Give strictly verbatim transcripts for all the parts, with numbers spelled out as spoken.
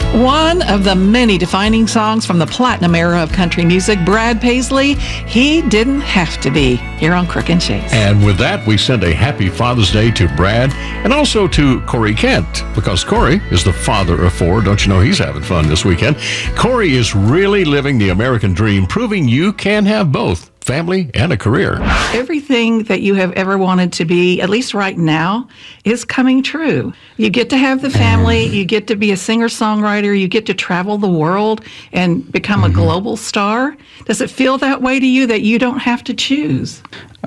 One of the many defining songs from the platinum era of country music, Brad Paisley, He Didn't Have to Be, here on Crook and Chase. And with that, we send a happy Father's Day to Brad and also to Corey Kent, because Corey is the father of four. Don't you know he's having fun this weekend? Corey is really living the American dream, proving you can have both family and a career. Everything that you have ever wanted to be, at least right now, is coming true. You get to have the family, you get to be a singer-songwriter, you get to travel the world and become mm-hmm. a global star. Does it feel that way to you, that you don't have to choose?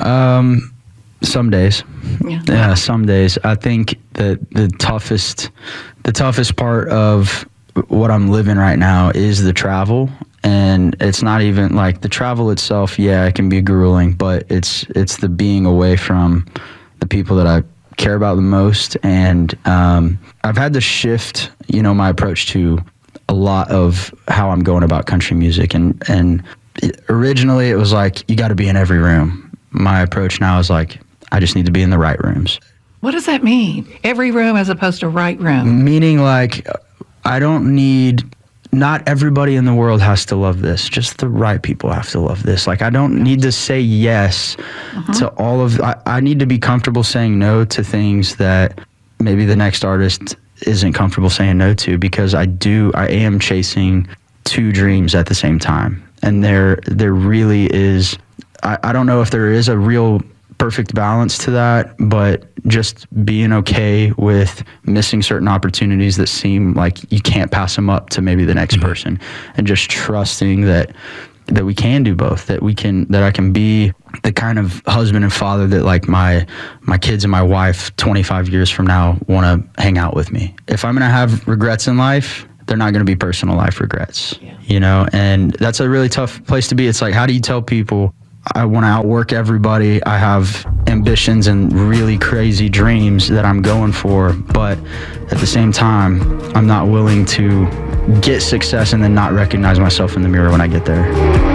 Um, some days. Yeah. Yeah, some days. I think that the toughest, the toughest part of what I'm living right now is the travel. And it's not even like the travel itself. Yeah, it can be grueling, but it's it's the being away from the people that I care about the most. And um, I've had to shift, you know, my approach to a lot of how I'm going about country music. And and it, originally it was like, you got to be in every room. My approach now is like, I just need to be in the right rooms. What does that mean? Every room as opposed to right room? Meaning like, I don't need. Not everybody in the world has to love this. Just the right people have to love this. Like, I don't need to say yes uh-huh. to all of, I, I need to be comfortable saying no to things that maybe the next artist isn't comfortable saying no to, because I do, I am chasing two dreams at the same time. And there, there really is, I, I don't know if there is a real perfect balance to that, but just being okay with missing certain opportunities that seem like you can't pass them up to maybe the next person, and just trusting that that we can do both, that we can, that I can be the kind of husband and father that like my my kids and my wife twenty-five years from now want to hang out with me. If I'm going to have regrets in life, they're not going to be personal life regrets, yeah. you know, and that's a really tough place to be. It's like, how do you tell people, I want to outwork everybody, I have ambitions and really crazy dreams that I'm going for, but at the same time, I'm not willing to get success and then not recognize myself in the mirror when I get there.